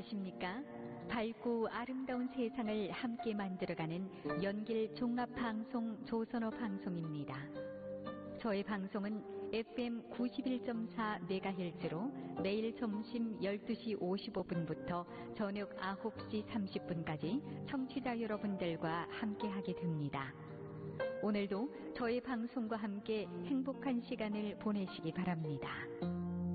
안녕하십니까? 밝고 아름다운 세상을 함께 만들어가는 연길 종합방송 조선어 방송입니다. 저의 방송은 FM 91.4MHz로 매일 점심 12시 55분부터 저녁 9시 30분까지 청취자 여러분들과 함께하게 됩니다. 오늘도 저희 방송과 함께 행복한 시간을 보내시기 바랍니다.